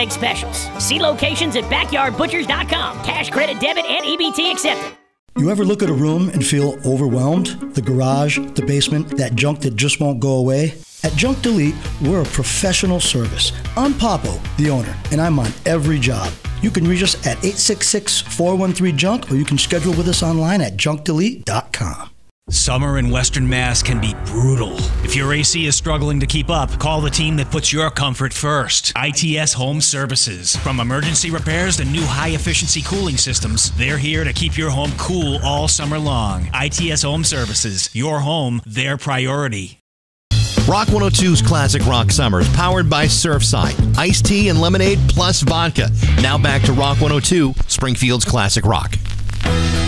egg specials. See locations at backyardbutchers.com. Cash, credit, debit, and EBT accepted. You ever look at a room and feel overwhelmed? The garage, the basement, that junk that just won't go away? At Junk Delete, we're a professional service. I'm Papo, the owner, and I'm on every job. You can reach us at 866-413-JUNK, or you can schedule with us online at junkdelete.com. Summer in Western Mass can be brutal. If your AC is struggling to keep up, call the team that puts your comfort first. ITS Home Services. From emergency repairs to new high-efficiency cooling systems, they're here to keep your home cool all summer long. ITS Home Services. Your home, their priority. Rock 102's Classic Rock Summers, powered by Surfside. Iced tea and lemonade plus vodka. Now back to Rock 102, Springfield's Classic Rock.